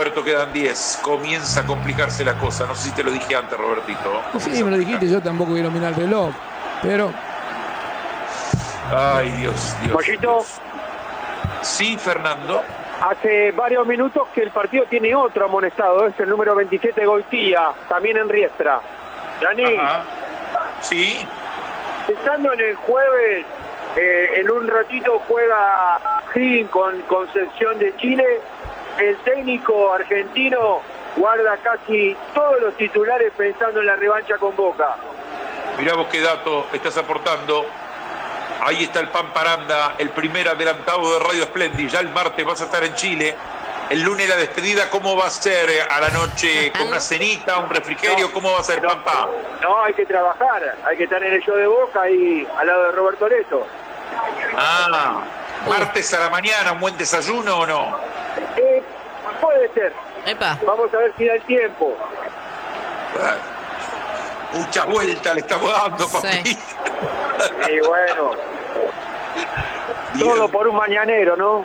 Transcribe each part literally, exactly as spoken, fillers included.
Roberto, quedan diez. Comienza a complicarse la cosa. No sé si te lo dije antes, Robertito. Sí, me lo dijiste, yo tampoco quiero mirar el reloj. Pero. Ay, Dios, Dios. Pollito. Dios. Sí, Fernando. Hace varios minutos que el partido tiene otro amonestado, es el número veintisiete, Goitía, también en Riestra. Dani, Ajá. Sí. estando en el jueves, eh, en un ratito juega Higgins con Concepción de Chile, el técnico argentino guarda casi todos los titulares pensando en la revancha con Boca. Mirá vos qué dato estás aportando. Ahí está el Pamparanda, el primer adelantado de Radio Splendid. Ya el martes vas a estar en Chile. El lunes la despedida, ¿cómo va a ser a la noche? ¿Con una cenita, un refrigerio? ¿Cómo va a ser, no, Pampa? No, hay que trabajar, hay que estar en el show de Boca ahí al lado de Roberto Leto. Ah, martes a la mañana, ¿un buen desayuno o no? Eh, puede ser. Epa. Vamos a ver si da el tiempo. Mucha vuelta le estamos dando, papi. Sí. Y bueno, todo por un mañanero, ¿no?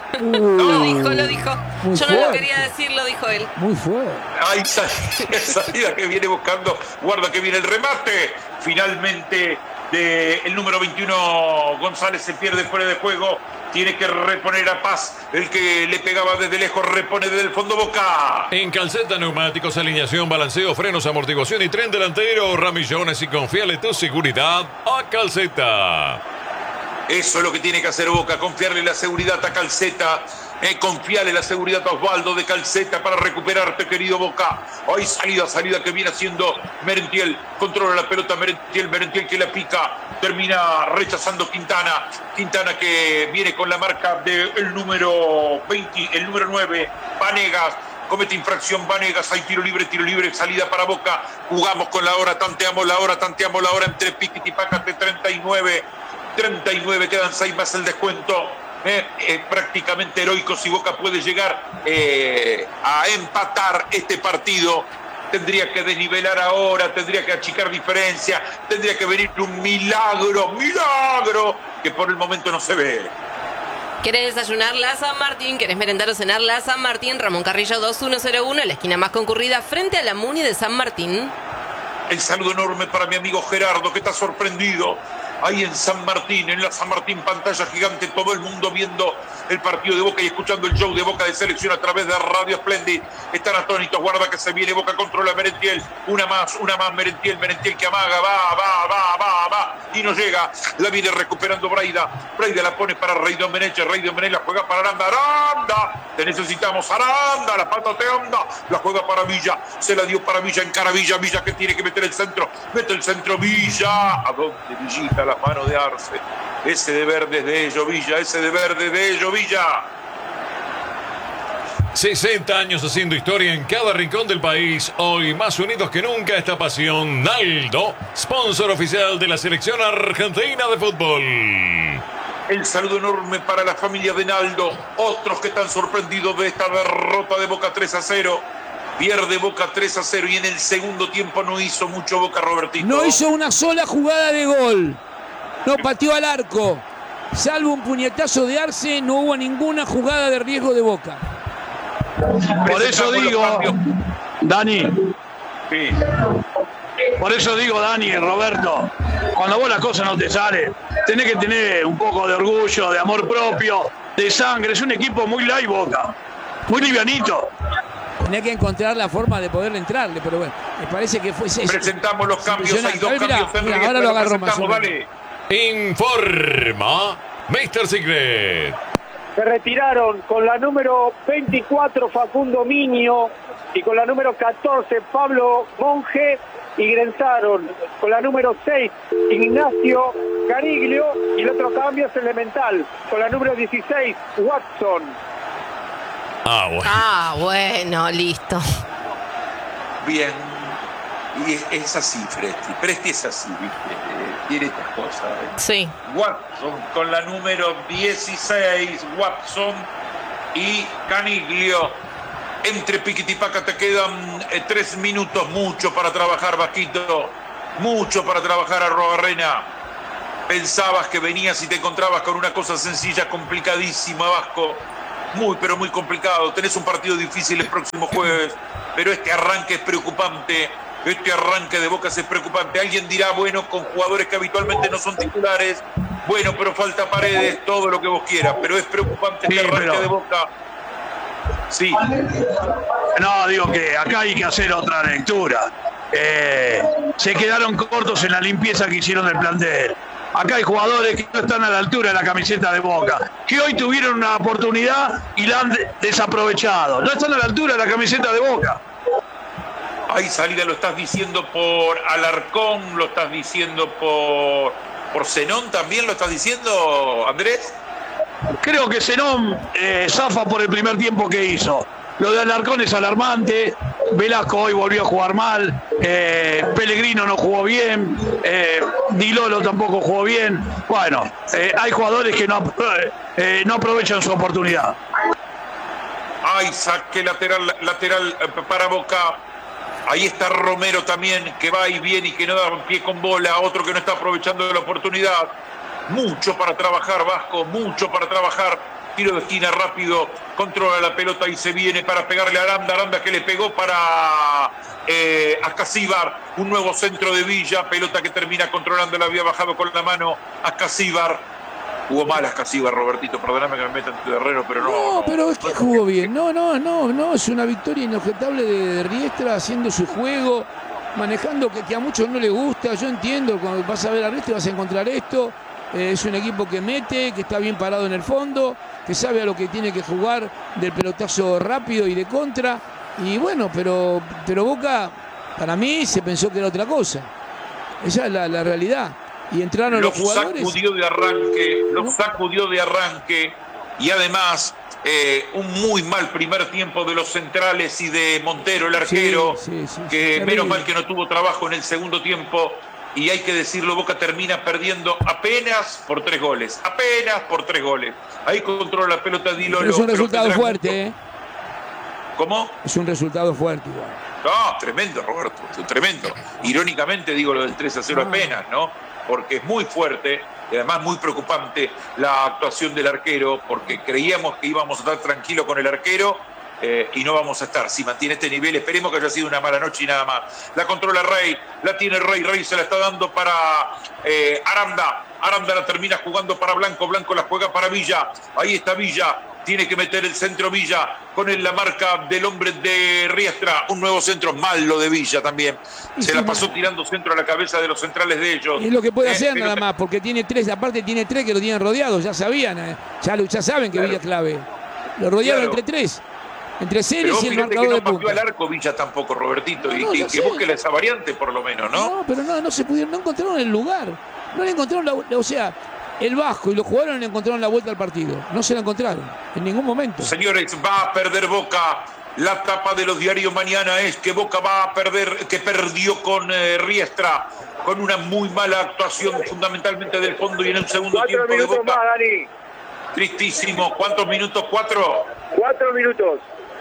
Lo dijo, lo dijo. Muy Yo no lo fuerte. quería decir, lo dijo él. Muy fuerte. Ay, salida, salida que viene buscando. Guarda que viene el remate. Finalmente, de el número veintiuno, González se pierde fuera de juego. Tiene que reponer a Paz. El que le pegaba desde lejos repone desde el fondo Boca. En Calceta, neumáticos, alineación, balanceo, frenos, amortiguación y tren delantero. Ramillones y confiale tu seguridad a Calceta. Eso es lo que tiene que hacer Boca, confiarle la seguridad a Calceta, eh, confiarle la seguridad a Osvaldo de Calceta para recuperarte, querido Boca. Hoy salida, salida que viene haciendo Merentiel, controla la pelota Merentiel, Merentiel que la pica, termina rechazando Quintana, Quintana que viene con la marca del número veinte, el número nueve, Vanegas. Comete infracción Vanegas, hay tiro libre, tiro libre, salida para Boca. Jugamos con la hora, tanteamos la hora, tanteamos la hora entre Piquitipacas de treinta y nueve. treinta y nueve, quedan seis más el descuento. Eh, eh, prácticamente heroico si Boca puede llegar eh, a empatar este partido. Tendría que desnivelar ahora, tendría que achicar diferencia, tendría que venir un milagro, milagro, que por el momento no se ve. ¿Querés desayunar la San Martín? ¿Querés merendar o cenar la San Martín? Ramón Carrillo dos mil uno, la esquina más concurrida frente a la Muni de San Martín. El saludo enorme para mi amigo Gerardo, que está sorprendido. Ahí en San Martín, en la San Martín, pantalla gigante, todo el mundo viendo el partido de Boca y escuchando el show de Boca de selección a través de Radio Splendid. Están atónitos, guarda que se viene Boca, controla Merentiel, una más, una más, Merentiel, Merentiel que amaga, va, va, va, va, va, y no llega, la viene recuperando Braida, Braida la pone para Rey Domenech, Rey Domenech la juega para Aranda, Aranda, te necesitamos, Aranda, la pata te anda, la juega para Villa, se la dio para Villa, encara Villa, Villa que tiene que meter el centro, mete el centro Villa, ¿a dónde Villita? Las manos de Arce, ese deber desde ello Villa, ese deber desde ello Villa. sesenta años haciendo historia en cada rincón del país. Hoy más unidos que nunca esta pasión. Naldo, sponsor oficial de la selección argentina de fútbol. El saludo enorme para la familia de Naldo. Otros que están sorprendidos de esta derrota de Boca tres a cero. Pierde Boca tres a cero y en el segundo tiempo no hizo mucho Boca, Robertito. No hizo una sola jugada de gol. No pateó al arco. Salvo un puñetazo de Arce, no hubo ninguna jugada de riesgo de Boca. Por eso digo, Dani, Sí. por eso digo, Dani, Roberto, cuando vos las cosas no te salen, tenés que tener un poco de orgullo, de amor propio, de sangre. Es un equipo muy light, Boca, muy livianito. Tenía que encontrar la forma de poder entrarle, pero bueno, me parece que fue... Presentamos los cambios, hay dos Mirá, cambios. mirá, Enrique, ahora lo agarró más o presentamos, menos. dale. Informa mister Secret. Se retiraron con la número veinticuatro Facundo Miño y con la número catorce Pablo Monge, ingresaron con la número seis Ignacio Cariglio y el otro cambio es Elemental con la número dieciséis Watson. Ah, bueno. Ah, bueno, listo. Bien. Y es, es así, Presti. Presti es así, ¿viste? Eh, tiene estas cosas. ¿eh? Sí. Watson con la número dieciséis, Watson y Caniglio. Entre Piquitipaca te quedan eh, tres minutos, mucho para trabajar, Vasquito. Mucho para trabajar, Arrobarrena. Pensabas que venías y te encontrabas con una cosa sencilla, complicadísima, Vasco. muy, pero muy complicado. Tenés un partido difícil el próximo jueves, pero este arranque es preocupante. Este arranque de Boca es preocupante. Alguien dirá, bueno, con jugadores que habitualmente no son titulares, bueno, pero falta Paredes, todo lo que vos quieras, pero es preocupante Sí, este arranque pero- de Boca. Sí, No, digo que acá hay que hacer otra lectura. Eh, se quedaron cortos en la limpieza que hicieron del plantel. Acá hay jugadores que no están a la altura de la camiseta de Boca, que hoy tuvieron una oportunidad y la han de- desaprovechado. No están a la altura de la camiseta de Boca. hay salida, lo estás diciendo por Alarcón, lo estás diciendo por, por Zenón también, lo estás diciendo, Andrés. Creo que Zenón eh, zafa por el primer tiempo que hizo. Lo de Alarcón es alarmante. Velasco hoy volvió a jugar mal. Eh, Pellegrino no jugó bien. Eh, Di Lolo tampoco jugó bien. Bueno, eh, hay jugadores que no, eh, no aprovechan su oportunidad. Hay saque lateral, lateral eh, para Boca. Ahí está Romero también, que va y viene y que no da pie con bola. Otro que no está aprovechando de la oportunidad. Mucho para trabajar, Vasco, mucho para trabajar. Tiro de esquina rápido, controla la pelota y se viene para pegarle a Aranda. Aranda que le pegó para eh, Ascasíbar. Un nuevo centro de Villa. Pelota que termina controlando, la había bajado con la mano Ascasíbar. Jugó mal Ascasíbar, Robertito. Perdóname que me meta en tu terreno, pero no. No, no. pero es que jugó bien. No, no, no, no. Es una victoria inobjetable de, de Riestra haciendo su juego, manejando que, que a muchos no les gusta. Yo entiendo, cuando vas a ver a Riestra vas a encontrar esto. Eh, es un equipo que mete, que está bien parado en el fondo, que sabe a lo que tiene que jugar del pelotazo rápido y de contra. Y bueno, pero, pero Boca, para mí, se pensó que era otra cosa. Esa es la, la realidad. Y entraron los, Los jugadores. sacudió de arranque, No. los sacudió de arranque y además eh, un muy mal primer tiempo de los centrales y de Montero, el arquero, Sí, sí, sí, que terrible. menos mal que no tuvo trabajo en el segundo tiempo. Y hay que decirlo, Boca termina perdiendo apenas por tres goles, apenas por tres goles. Ahí controla la pelota Di Lolo. Pero es un pero resultado tendrá fuerte, mucho- ¿eh? ¿Cómo? Es un resultado fuerte igual. No, tremendo, Roberto, tremendo. Irónicamente digo lo del tres a cero Ah. apenas, ¿no? Porque es muy fuerte y además muy preocupante la actuación del arquero, porque creíamos que íbamos a estar tranquilos con el arquero eh, y no vamos a estar. Si mantiene este nivel, esperemos que haya sido una mala noche y nada más. La controla Rey, la tiene Rey, Rey se la está dando para eh, Aranda. Aranda la termina jugando para Blanco, Blanco la juega para Villa. Ahí está Villa. Tiene que meter el centro Villa con el- la marca del hombre de Riestra. Un nuevo centro, mal lo de Villa también. Y Se sí, la no. pasó tirando centro a la cabeza de los centrales de ellos. Es lo que puede Eh, hacer pero nada te- más, porque tiene tres, aparte tiene tres que lo tienen rodeados, ya sabían, eh, ya, lo- ya saben que Claro. Villa es clave. Lo rodearon Claro. entre tres, entre Pero Ceres vos y el fíjate que marcador no de pateó al punta. arco Villa tampoco, Robertito. No, y no, que, ya que sé. busque esa variante por lo menos, ¿no? No, pero no, no se pudieron, no encontraron el lugar. No le encontraron la, la- o sea, el Vasco y los jugadores no le encontraron la vuelta al partido. No se la encontraron, en ningún momento. Señores, va a perder Boca. La tapa de los diarios mañana es que Boca va a perder, que perdió con eh, Riestra, con una muy mala actuación fundamentalmente del fondo y en el segundo Cuatro tiempo de minutos Boca. más, Dani. Tristísimo. ¿Cuántos minutos? Cuatro. Cuatro minutos.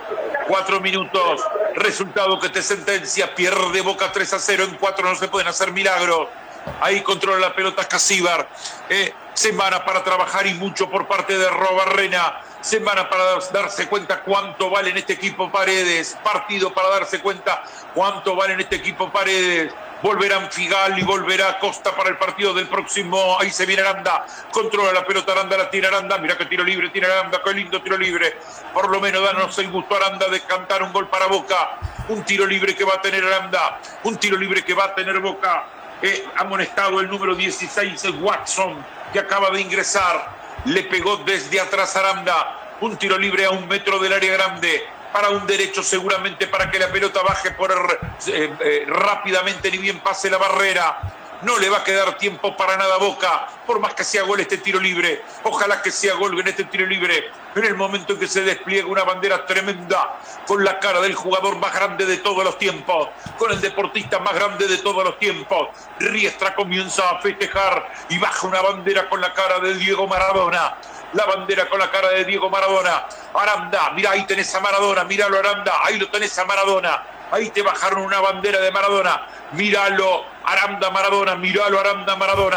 Cuatro minutos. Resultado que te sentencia. Pierde Boca tres a cero. En cuatro no se pueden hacer milagros. Ahí controla la pelota Casíbar. Eh, semana para trabajar y mucho por parte de Robarrena. Semana para darse cuenta cuánto vale en este equipo Paredes. Partido para darse cuenta cuánto vale en este equipo Paredes. Volverán Figal y volverá Costa para el partido del próximo. Ahí se viene Aranda. Controla la pelota Aranda, la tiene Aranda. Mira qué tiro libre tiene Aranda. Qué lindo tiro libre. Por lo menos danos el gusto Aranda de cantar un gol para Boca. Un tiro libre que va a tener Aranda. Un tiro libre que va a tener Boca. Eh, amonestado el número dieciséis, el Watson, que acaba de ingresar. Le pegó desde atrás Aranda. Un tiro libre a un metro del área grande. Para un derecho seguramente para que la pelota baje por eh, eh, rápidamente ni bien pase la barrera. No le va a quedar tiempo para nada a Boca, por más que sea gol este tiro libre. Ojalá que sea gol en este tiro libre. En el momento en que se despliega una bandera tremenda, con la cara del jugador más grande de todos los tiempos, con el deportista más grande de todos los tiempos, Riestra comienza a festejar y baja una bandera con la cara de Diego Maradona. La bandera con la cara de Diego Maradona. Aranda, mira, ahí tenés a Maradona, míralo Aranda, ahí lo tenés a Maradona. Ahí te bajaron una bandera de Maradona. Míralo, Aranda Maradona, míralo Aranda Maradona.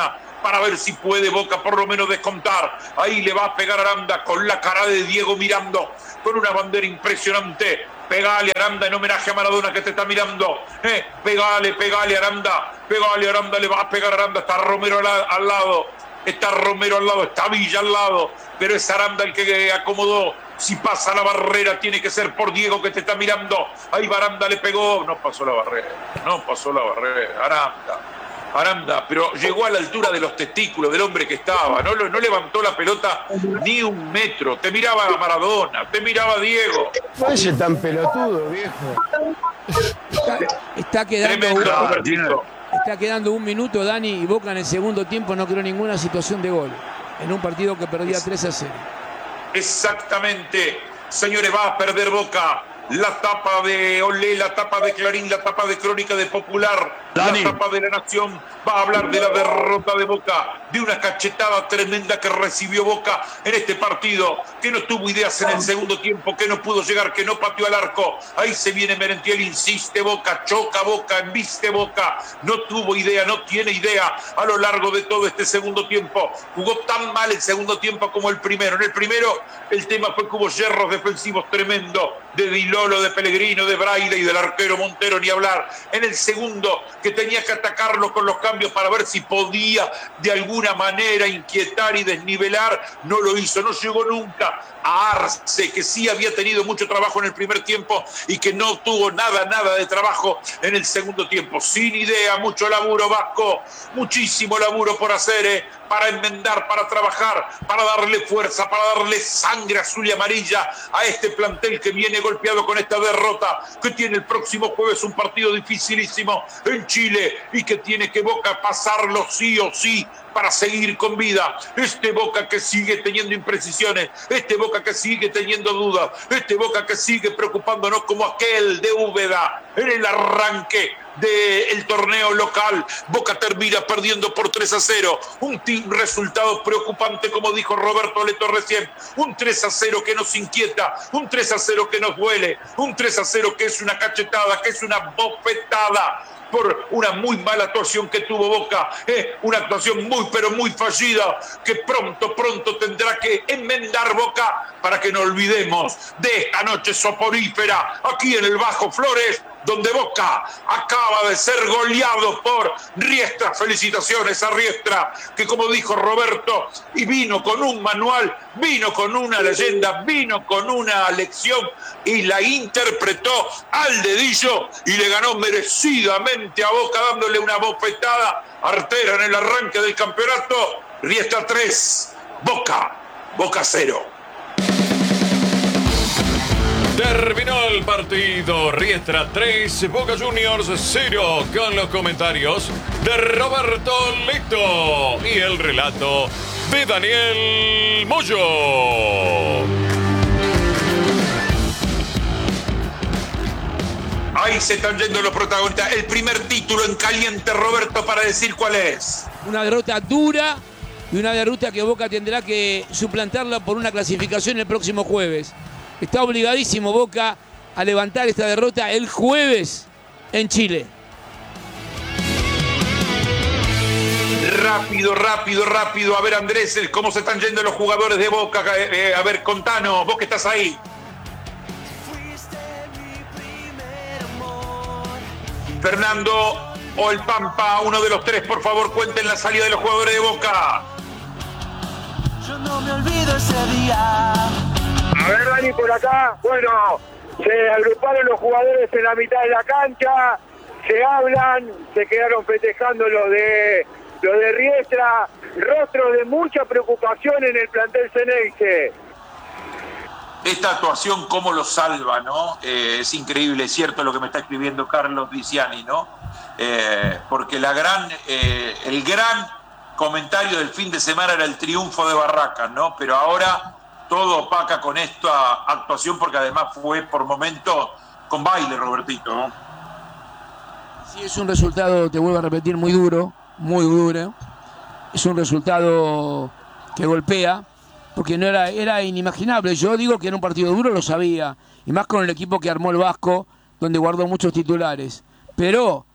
para ver si puede Boca por lo menos descontar. Ahí le va a pegar Aranda con la cara de Diego mirando, con una bandera impresionante. Pegale, Aranda, en homenaje a Maradona que te está mirando. Eh, pegale, pegale, Aranda. Pegale, Aranda, le va a pegar Aranda. Está Romero al, al lado. Está Romero al lado. Está Villa al lado. Pero es Aranda el que acomodó. Si pasa la barrera, tiene que ser por Diego que te está mirando. Ahí Aranda le pegó. No pasó la barrera. No pasó la barrera. Aranda. Aranda, pero llegó a la altura de los testículos del hombre que estaba, no, no levantó la pelota ni un metro, te miraba a Maradona, te miraba a Diego. No es tan pelotudo, viejo. Está, está quedando un, está quedando un minuto, Dani, y Boca en el segundo tiempo no creó ninguna situación de gol, en un partido que perdía tres a cero. Exactamente, señores, va a perder Boca. La tapa de Olé, la tapa de Clarín, la tapa de Crónica de Popular, Dani. La tapa de La Nación va a hablar de la derrota de Boca, de una cachetada tremenda que recibió Boca en este partido, que no tuvo ideas en el segundo tiempo, que no pudo llegar, que no pateó al arco. Ahí se viene Merentiel, insiste Boca, choca Boca, embiste Boca, no tuvo idea, no tiene idea a lo largo de todo este segundo tiempo. Jugó tan mal el segundo tiempo como el primero. En el primero el tema fue que hubo yerros defensivos tremendos de Dilolo, de Pellegrino, de Braille y del arquero Montero, ni hablar. En el segundo, que tenía que atacarlo con los cambios para ver si podía de alguna manera inquietar y desnivelar, no lo hizo, no llegó nunca a Arce, que sí había tenido mucho trabajo en el primer tiempo y que no tuvo nada, nada de trabajo en el segundo tiempo. Sin idea, mucho laburo Vasco, muchísimo laburo por hacer, ¿eh? Para enmendar, para trabajar, para darle fuerza, para darle sangre azul y amarilla a este plantel que viene golpeado con esta derrota, que tiene el próximo jueves un partido dificilísimo en Chile y que tiene que Boca pasarlo sí o sí para seguir con vida. Este Boca que sigue teniendo imprecisiones, este Boca que sigue teniendo dudas, este Boca que sigue preocupándonos como aquel de Úbeda en el arranque del torneo local. Boca termina perdiendo por tres a cero, un, un resultado preocupante, como dijo Roberto Leto recién, un tres a cero que nos inquieta, un tres a cero que nos duele, un tres a cero que es una cachetada, que es una bofetada por una muy mala actuación que tuvo Boca, eh, una actuación muy pero muy fallida, que pronto, pronto tendrá que enmendar Boca para que no olvidemos de esta noche soporífera aquí en el Bajo Flores, donde Boca acaba de ser goleado por Riestra. Felicitaciones a Riestra, que como dijo Roberto, y vino con un manual, vino con una leyenda, vino con una lección y la interpretó al dedillo y le ganó merecidamente a Boca, dándole una bofetada artera en el arranque del campeonato. Riestra tres, Boca, Boca cero. Terminó el partido, Riestra tres, Boca Juniors cero, con los comentarios de Roberto Leto y el relato de Daniel Moyo. Ahí se están yendo los protagonistas. El primer título en caliente, Roberto, para decir cuál es. Una derrota dura y una derrota que Boca tendrá que suplantarla por una clasificación el próximo jueves. Está obligadísimo Boca a levantar esta derrota el jueves en Chile. Rápido, rápido, rápido. A ver, Andrés, cómo se están yendo los jugadores de Boca. Eh, a ver, contanos, vos que estás ahí. Fernando o el Pampa, uno de los tres, por favor, cuenten la salida de los jugadores de Boca. Yo no me olvido ese día. A ver, Dani, por acá. Bueno, se agruparon los jugadores en la mitad de la cancha, se hablan, se quedaron festejando los de los de Riestra, rostro de mucha preocupación en el plantel Ceneice. Esta actuación, cómo lo salva, ¿no? Eh, es increíble, es cierto lo que me está escribiendo Carlos Diciani, ¿no? Eh, porque la gran, eh, el gran comentario del fin de semana era el triunfo de Barracas, ¿no? Pero ahora todo opaca con esta actuación, porque además fue por momentos con baile, Robertito, ¿no? Sí, es un resultado, te vuelvo a repetir, muy duro, muy duro. Es un resultado que golpea, porque no era, era inimaginable. Yo digo que en un partido duro lo sabía, y más con el equipo que armó el Vasco, donde guardó muchos titulares. Pero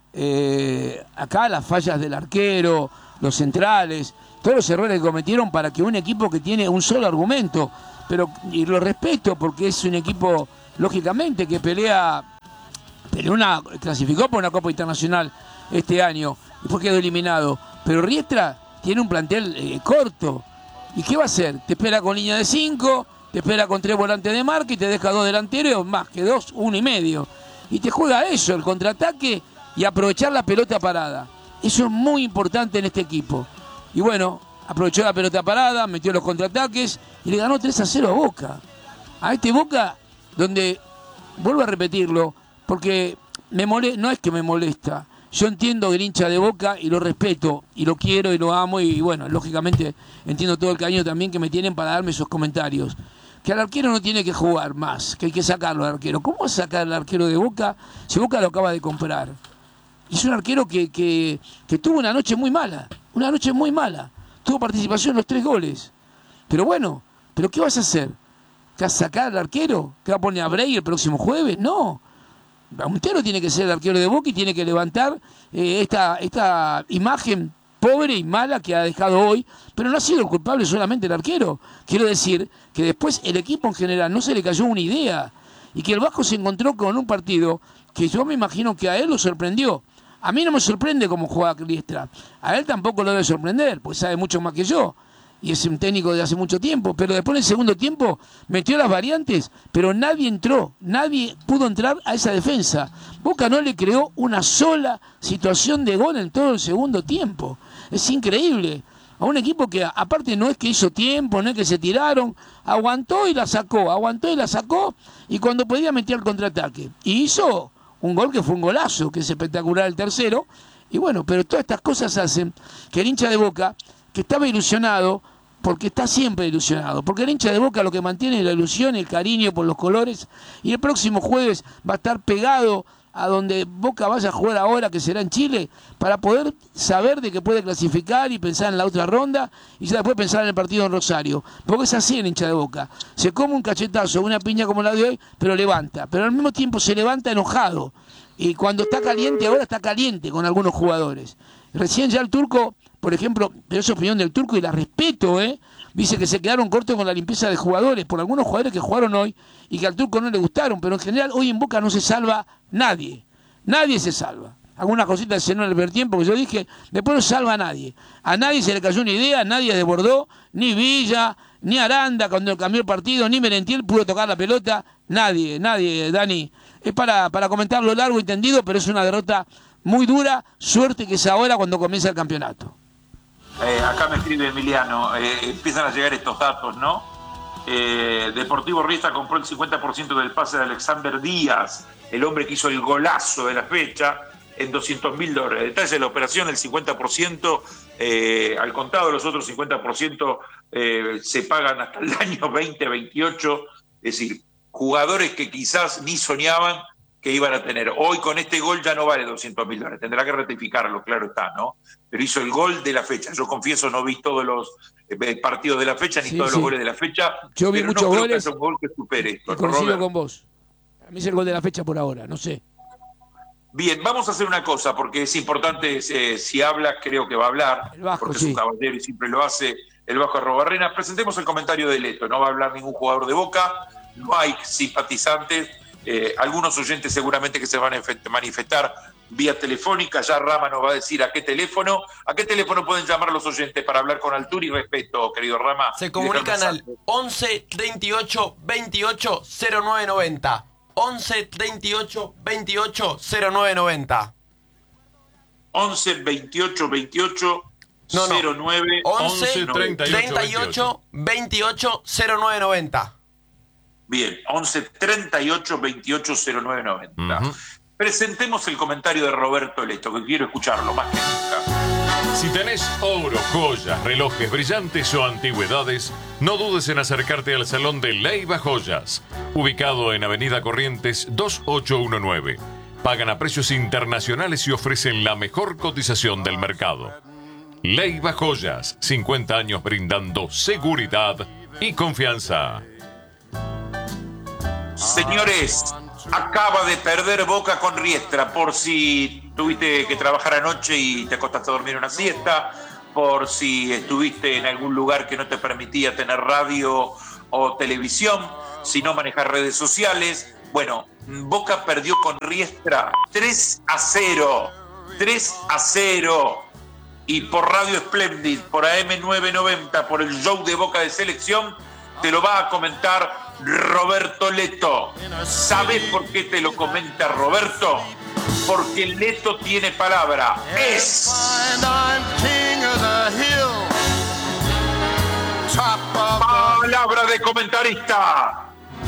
eh, acá las fallas del arquero, los centrales, todos los errores que cometieron para que un equipo que tiene un solo argumento, pero y lo respeto porque es un equipo, lógicamente, que pelea, peleó una, clasificó por una Copa Internacional este año, después quedó eliminado, pero Riestra tiene un plantel eh, corto, ¿y qué va a hacer? Te espera con línea de cinco, te espera con tres volantes de marca y te deja dos delanteros, más que dos, uno y medio, y te juega eso, el contraataque y aprovechar la pelota parada. Eso es muy importante en este equipo. Y bueno, aprovechó la pelota parada, metió los contraataques y le ganó tres a cero a Boca. A este Boca, donde, vuelvo a repetirlo, porque me mole, no es que me molesta. Yo entiendo el hincha de Boca y lo respeto, y lo quiero y lo amo, y bueno, lógicamente entiendo todo el cariño también que me tienen para darme esos comentarios. Que al arquero no tiene que jugar más, que hay que sacarlo al arquero. ¿Cómo va a sacar al arquero de Boca si Boca lo acaba de comprar? Y es un arquero que, que, que tuvo una noche muy mala, una noche muy mala. Tuvo participación en los tres goles. Pero bueno, ¿pero qué vas a hacer? ¿Te vas a sacar al arquero? ¿Te va a poner a Brey el próximo jueves? No. Montero tiene que ser el arquero de Boca y tiene que levantar eh, esta, esta imagen pobre y mala que ha dejado hoy, pero no ha sido el culpable solamente el arquero. Quiero decir que después el equipo en general no se le cayó una idea y que el Vasco se encontró con un partido que yo me imagino que a él lo sorprendió. A mí no me sorprende cómo juega Riestra. A él tampoco lo debe sorprender, pues sabe mucho más que yo. Y es un técnico de hace mucho tiempo. Pero después en el segundo tiempo metió las variantes, pero nadie entró. Nadie pudo entrar a esa defensa. Boca no le creó una sola situación de gol en todo el segundo tiempo. Es increíble. A un equipo que aparte no es que hizo tiempo, no es que se tiraron. Aguantó y la sacó, aguantó y la sacó. Y cuando podía metía el contraataque. Y hizo un gol que fue un golazo, que es espectacular el tercero. Y bueno, pero todas estas cosas hacen que el hincha de Boca, que estaba ilusionado, porque está siempre ilusionado, porque el hincha de Boca lo que mantiene es la ilusión, el cariño por los colores, y el próximo jueves va a estar pegado a donde Boca vaya a jugar ahora, que será en Chile, para poder saber de que puede clasificar y pensar en la otra ronda, y ya después pensar en el partido en Rosario, porque es así el hincha de Boca, se come un cachetazo, una piña como la de hoy, pero levanta, pero al mismo tiempo se levanta enojado, y cuando está caliente, ahora está caliente con algunos jugadores. Recién ya el Turco, por ejemplo, pero es opinión del Turco y la respeto, ¿eh? Dice que se quedaron cortos con la limpieza de jugadores, por algunos jugadores que jugaron hoy y que al Turco no le gustaron, pero en general hoy en Boca no se salva nadie, nadie se salva. Algunas cositas se no el primer tiempo que yo dije, después no salva a nadie. A nadie se le cayó una idea, nadie desbordó, ni Villa, ni Aranda cuando cambió el partido, ni Merentiel pudo tocar la pelota, nadie, nadie, Dani. Es para, para comentarlo largo y tendido, pero es una derrota muy dura, suerte que es ahora cuando comienza el campeonato. Eh, acá me escribe Emiliano, eh, empiezan a llegar estos datos, ¿no? Eh, Deportivo Riestra compró el cincuenta por ciento del pase de Alexander Díaz, el hombre que hizo el golazo de la fecha, en doscientos mil dólares. Detalle de la operación, el cincuenta por ciento eh, al contado, los otros cincuenta por ciento eh, se pagan hasta el año veinte veintiocho, es decir, jugadores que quizás ni soñaban que iban a tener. Hoy con este gol ya no vale doscientos mil dólares, tendrá que ratificarlo, claro está, ¿no? Pero hizo el gol de la fecha. Yo confieso, no vi todos los eh, partidos de la fecha, ni sí, todos sí. los goles de la fecha. Yo vi muchos no creo goles. Que haya un gol que supere esto. Coincido con vos. A mí es el gol de la fecha por ahora, no sé. Bien, vamos a hacer una cosa, porque es importante, eh, si habla, creo que va a hablar, el Vasco, porque sí. es un caballero y siempre lo hace, el Vasco Arrobarrena. Presentemos el comentario de Leto, no va a hablar ningún jugador de Boca, no hay simpatizantes, eh, algunos oyentes seguramente que se van a manifestar vía telefónica, ya Rama nos va a decir a qué teléfono, a qué teléfono pueden llamar los oyentes para hablar con altura y respeto, querido Rama. Se comunican al once veintiocho veintiocho cero nueve noventa. once veintiocho veintiocho cero nueve noventa. once veintiocho veintiocho cero nueve noventa. once treinta y ocho veintiocho cero nueve noventa. Bien, once treinta y ocho veintiocho cero nueve noventa. Uh-huh. Presentemos el comentario de Roberto Leto, que quiero escucharlo más que nunca. Si tenés oro, joyas, relojes brillantes o antigüedades, no dudes en acercarte al Salón de Leiva Joyas, ubicado en Avenida Corrientes dos ocho uno nueve. Pagan a precios internacionales y ofrecen la mejor cotización del mercado. Leiva Joyas, cincuenta años brindando seguridad y confianza. Señores, Acaba de perder Boca con Riestra, por si tuviste que trabajar anoche y te acostaste a dormir una siesta, por si estuviste en algún lugar que no te permitía tener radio o televisión, si no manejar redes sociales. Bueno, Boca perdió con Riestra tres a cero. tres a cero. Y por Radio Splendid, por A M novecientos noventa, por el show de Boca de Selección, te lo va a comentar Roberto Leto. ¿Sabes por qué te lo comenta Roberto? Porque Leto tiene palabra. Es palabra de comentarista.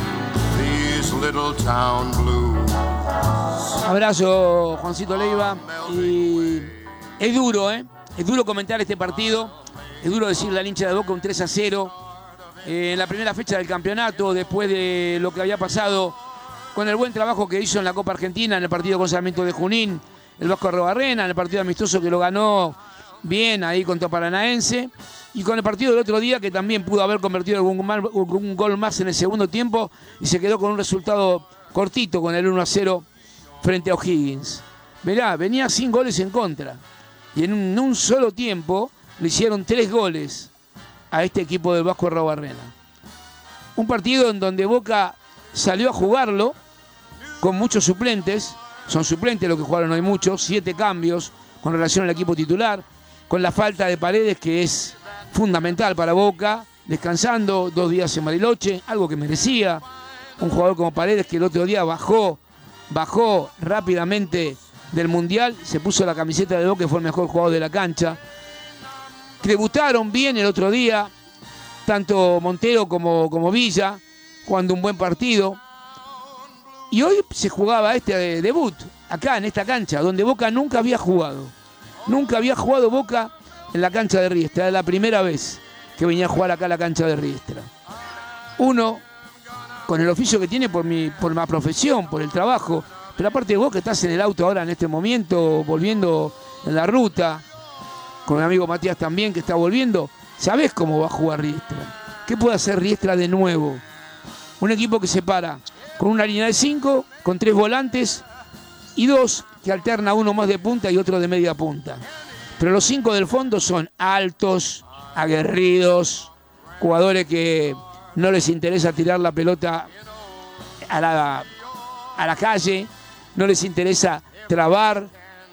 Abrazo, Juancito Leiva. Y es duro, ¿eh? Es duro comentar este partido. Es duro decirle al hincha de Boca un tres a cero. Eh, en la primera fecha del campeonato, después de lo que había pasado con el buen trabajo que hizo en la Copa Argentina, en el partido con Sarmiento de Junín, el Vasco Arrobarrena, en el partido amistoso que lo ganó bien ahí contra Paranaense, y con el partido del otro día que también pudo haber convertido algún un gol más en el segundo tiempo y se quedó con un resultado cortito con el uno a cero frente a O'Higgins. Verá, venía sin goles en contra y en un, en un solo tiempo le hicieron tres goles a este equipo del Vasco Arrobarrena. Un partido en donde Boca salió a jugarlo con muchos suplentes, son suplentes los que jugaron hoy muchos, siete cambios con relación al equipo titular, con la falta de Paredes que es fundamental para Boca, descansando dos días en Bariloche, algo que merecía, un jugador como Paredes que el otro día bajó, bajó rápidamente del Mundial, se puso la camiseta de Boca y fue el mejor jugador de la cancha. Debutaron bien el otro día, tanto Montero como, como Villa, jugando un buen partido. Y hoy se jugaba este debut, acá en esta cancha, donde Boca nunca había jugado. Nunca había jugado Boca en la cancha de Riestra, era la primera vez que venía a jugar acá a la cancha de Riestra. Uno, con el oficio que tiene por mi, por mi profesión, por el trabajo, pero aparte de vos que estás en el auto ahora en este momento, volviendo en la ruta, con mi amigo Matías también que está volviendo, ¿sabés cómo va a jugar Riestra? ¿Qué puede hacer Riestra de nuevo? Un equipo que se para con una línea de cinco, con tres volantes y dos que alterna uno más de punta y otro de media punta. Pero los cinco del fondo son altos, aguerridos, jugadores que no les interesa tirar la pelota a la, a la calle, no les interesa trabar,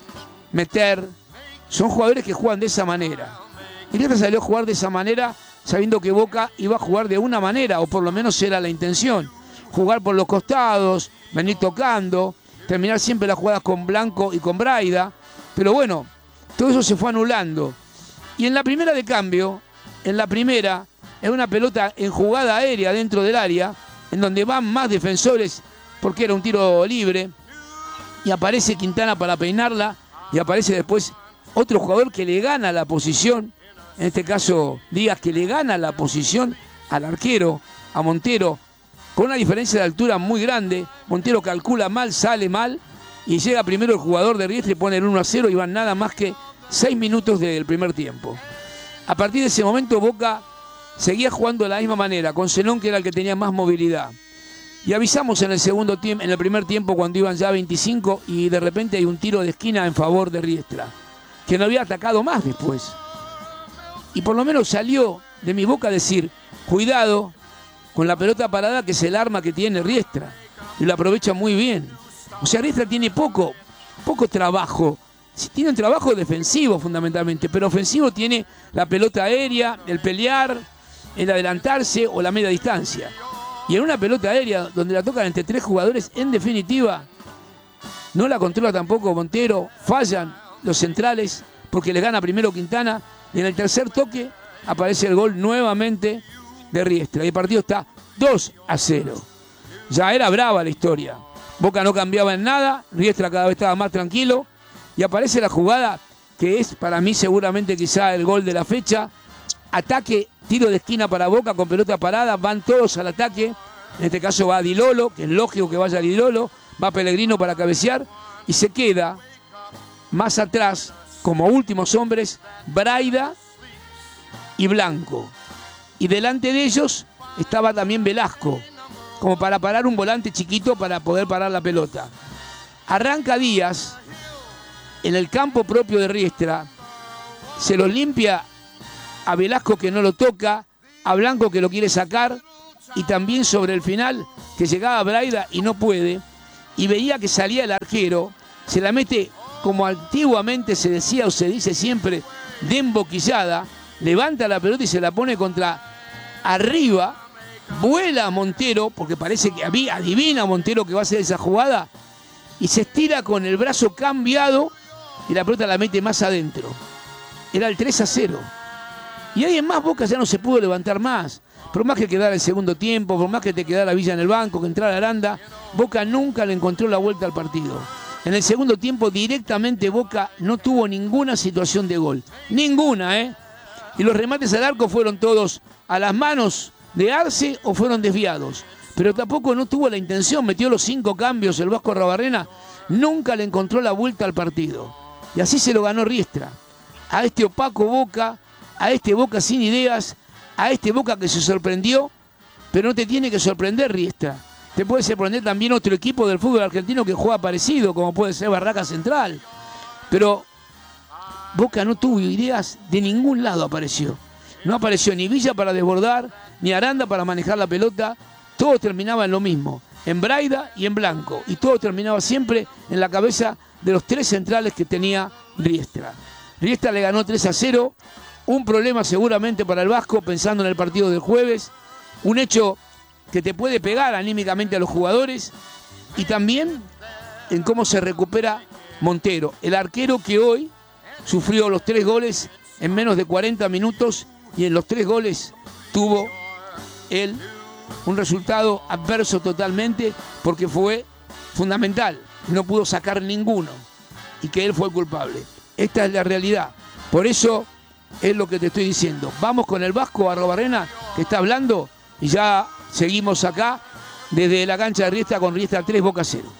meter. Son jugadores que juegan de esa manera. Y Riestra salió a jugar de esa manera sabiendo que Boca iba a jugar de una manera, o por lo menos era la intención. Jugar por los costados, venir tocando, terminar siempre las jugadas con Blanco y con Braida. Pero bueno, todo eso se fue anulando. Y en la primera de cambio, en la primera, es una pelota en jugada aérea dentro del área, en donde van más defensores porque era un tiro libre, y aparece Quintana para peinarla, y aparece después otro jugador que le gana la posición, en este caso Díaz, que le gana la posición al arquero, a Montero, con una diferencia de altura muy grande. Montero calcula mal, sale mal, y llega primero el jugador de Riestra y pone el uno a cero y van nada más que seis minutos del primer tiempo. A partir de ese momento Boca seguía jugando de la misma manera, con Zenón, que era el que tenía más movilidad. Y avisamos en el segundo tiempo, en el primer tiempo, cuando iban ya veinticinco, y de repente hay un tiro de esquina en favor de Riestra, que no había atacado más después. Y por lo menos salió de mi boca decir, cuidado con la pelota parada, que es el arma que tiene Riestra, y lo aprovecha muy bien. O sea, Riestra tiene poco, poco trabajo. Tiene un trabajo defensivo fundamentalmente, pero ofensivo tiene la pelota aérea, el pelear, el adelantarse o la media distancia. Y en una pelota aérea donde la tocan entre tres jugadores, en definitiva, no la controla tampoco Montero, fallan los centrales porque les gana primero Quintana, y en el tercer toque aparece el gol nuevamente de Riestra. Y el partido está dos a cero. Ya era brava la historia. Boca no cambiaba en nada, Riestra cada vez estaba más tranquilo, y aparece la jugada que es para mí seguramente quizá el gol de la fecha. Ataque, tiro de esquina para Boca con pelota parada, van todos al ataque. En este caso va Di Lolo, que es lógico que vaya Di Lolo, va Pellegrino para cabecear, y se queda más atrás, como últimos hombres, Braida y Blanco. Y delante de ellos estaba también Velasco, como para parar un volante chiquito para poder parar la pelota. Arranca Díaz en el campo propio de Riestra, se lo limpia a Velasco que no lo toca, a Blanco que lo quiere sacar, y también sobre el final que llegaba Braida y no puede, y veía que salía el arquero, se la mete como antiguamente se decía o se dice siempre, de emboquillada, levanta la pelota y se la pone contra arriba, vuela a Montero, porque parece que adivina a Montero que va a hacer esa jugada, y se estira con el brazo cambiado y la pelota la mete más adentro. Era el tres a cero. Y ahí en más Boca ya no se pudo levantar más. Por más que quedara el segundo tiempo, por más que te quedara Villa en el banco, que entrara Aranda, Boca nunca le encontró la vuelta al partido. En el segundo tiempo directamente Boca no tuvo ninguna situación de gol. Ninguna, ¿eh? Y los remates al arco fueron todos a las manos de Arce o fueron desviados. Pero tampoco no tuvo la intención, metió los cinco cambios el Vasco Arrobarrena, nunca le encontró la vuelta al partido. Y así se lo ganó Riestra. A este opaco Boca, a este Boca sin ideas, a este Boca que se sorprendió, pero no te tiene que sorprender Riestra. Te puede sorprender también otro equipo del fútbol argentino que juega parecido, como puede ser Barraca Central. Pero Boca no tuvo ideas, de ningún lado apareció. No apareció ni Villa para desbordar, ni Aranda para manejar la pelota. Todo terminaba en lo mismo, en Braida y en Blanco. Y todo terminaba siempre en la cabeza de los tres centrales que tenía Riestra. Riestra le ganó tres a cero. Un problema seguramente para el Vasco, pensando en el partido del jueves. Un hecho que te puede pegar anímicamente a los jugadores. Y también en cómo se recupera Montero, el arquero que hoy sufrió los tres goles en menos de cuarenta minutos. Y en los tres goles tuvo él un resultado adverso totalmente, porque fue fundamental. No pudo sacar ninguno. Y que él fue el culpable. Esta es la realidad. Por eso es lo que te estoy diciendo. Vamos con el Vasco Arrobarrena, que está hablando, y ya seguimos acá desde la cancha de Riestra con Riestra tres, Boca cero.